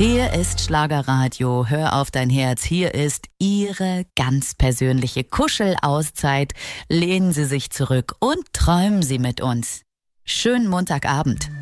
Hier ist Schlagerradio, hör auf dein Herz, hier ist Ihre ganz persönliche Kuschelauszeit. Lehnen Sie sich zurück und träumen Sie mit uns. Schönen Montagabend.